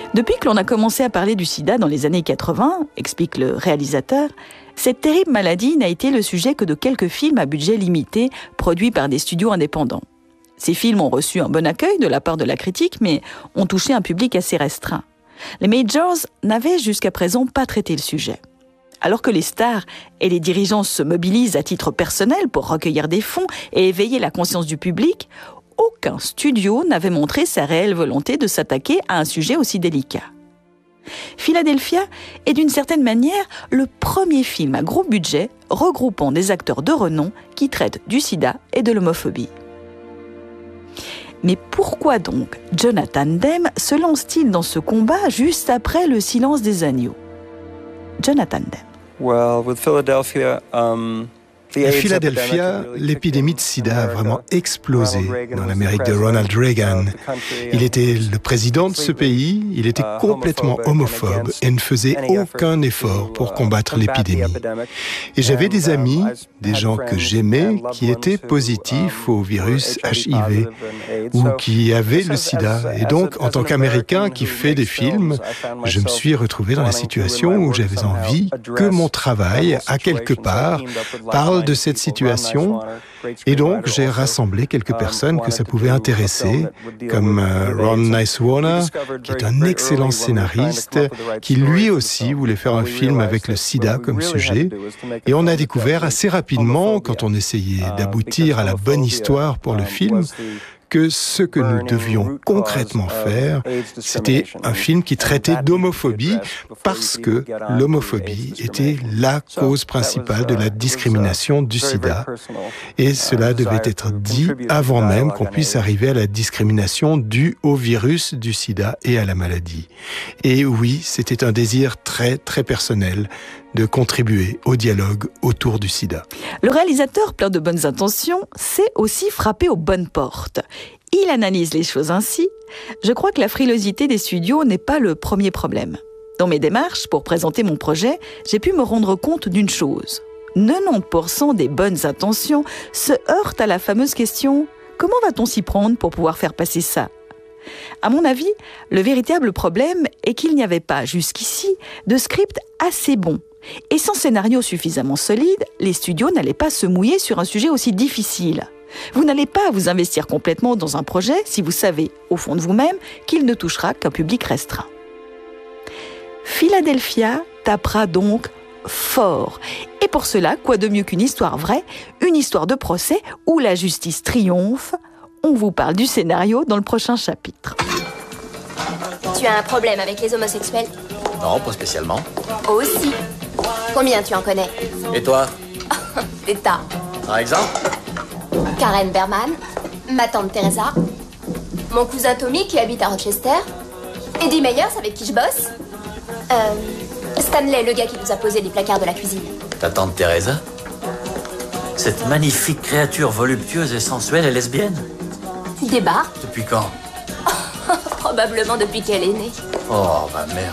Depuis que l'on a commencé à parler du sida dans les années 80, explique le réalisateur, cette terrible maladie n'a été le sujet que de quelques films à budget limité produits par des studios indépendants. Ces films ont reçu un bon accueil de la part de la critique, mais ont touché un public assez restreint. Les majors n'avaient jusqu'à présent pas traité le sujet. Alors que les stars et les dirigeants se mobilisent à titre personnel pour recueillir des fonds et éveiller la conscience du public, aucun studio n'avait montré sa réelle volonté de s'attaquer à un sujet aussi délicat. Philadelphia est d'une certaine manière le premier film à gros budget regroupant des acteurs de renom qui traitent du sida et de l'homophobie. Mais pourquoi donc Jonathan Demme se lance-t-il dans ce combat juste après Le Silence des agneaux? Jonathan Demme. Well, with Philadelphia, À Philadelphia, l'épidémie de sida a vraiment explosé dans l'Amérique de Ronald Reagan. Il était le président de ce pays, il était complètement homophobe et ne faisait aucun effort pour combattre l'épidémie. Et j'avais des amis, des gens que j'aimais, qui étaient positifs au virus HIV ou qui avaient le sida. Et donc, en tant qu'Américain qui fait des films, je me suis retrouvé dans la situation où j'avais envie que mon travail, à quelque part, parle de cette situation, et donc j'ai rassemblé quelques personnes que ça pouvait intéresser, comme Ron Nicewarner, qui est un excellent scénariste, qui lui aussi voulait faire un film avec le sida comme sujet, et on a découvert assez rapidement, quand on essayait d'aboutir à la bonne histoire pour le film, que ce que nous devions concrètement faire, c'était un film qui traitait d'homophobie parce que l'homophobie était la cause principale de la discrimination du sida. Et cela devait être dit avant même qu'on puisse arriver à la discrimination due au virus du sida et à la maladie. Et oui, c'était un désir très, très personnel de contribuer au dialogue autour du sida. Le réalisateur, plein de bonnes intentions, sait aussi frapper aux bonnes portes. Il analyse les choses ainsi. Je crois que la frilosité des studios n'est pas le premier problème. Dans mes démarches pour présenter mon projet, j'ai pu me rendre compte d'une chose. 90% des bonnes intentions se heurtent à la fameuse question « Comment va-t-on s'y prendre pour pouvoir faire passer ça ?» À mon avis, le véritable problème est qu'il n'y avait pas, jusqu'ici, de script assez bon. Et sans scénario suffisamment solide, les studios n'allaient pas se mouiller sur un sujet aussi difficile. Vous n'allez pas vous investir complètement dans un projet si vous savez, au fond de vous-même, qu'il ne touchera qu'un public restreint. Philadelphia tapera donc fort. Et pour cela, quoi de mieux qu'une histoire vraie, une histoire de procès où la justice triomphe. On vous parle du scénario dans le prochain chapitre. Tu as un problème avec les homosexuels? Non, pas spécialement. Aussi. Combien tu en connais? Et toi? Des tas. Par exemple? Karen Berman, ma tante Teresa, mon cousin Tommy qui habite à Rochester, Eddie Meyers avec qui je bosse, Stanley, le gars qui nous a posé les placards de la cuisine. Ta tante Teresa? Cette magnifique créature voluptueuse et sensuelle est lesbienne? Tu débarques? Depuis quand? Probablement depuis qu'elle est née. Oh, ma merde.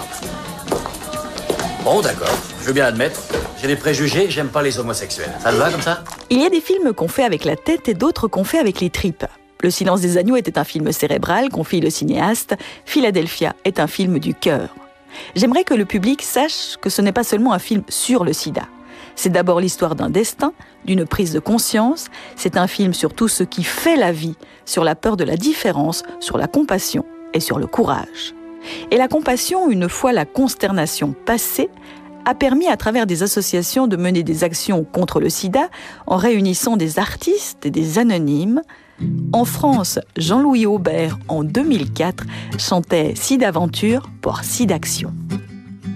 Bon, d'accord, je veux bien admettre. J'ai des préjugés, j'aime pas les homosexuels. Ça te va comme ça? Il y a des films qu'on fait avec la tête et d'autres qu'on fait avec les tripes. Le Silence des agneaux était un film cérébral, confie le cinéaste. Philadelphia est un film du cœur. J'aimerais que le public sache que ce n'est pas seulement un film sur le sida. C'est d'abord l'histoire d'un destin, d'une prise de conscience. C'est un film sur tout ce qui fait la vie, sur la peur de la différence, sur la compassion et sur le courage. Et la compassion, une fois la consternation passée, a permis à travers des associations de mener des actions contre le sida en réunissant des artistes et des anonymes. En France, Jean-Louis Aubert, en 2004, chantait Sidaventure pour Sidaction.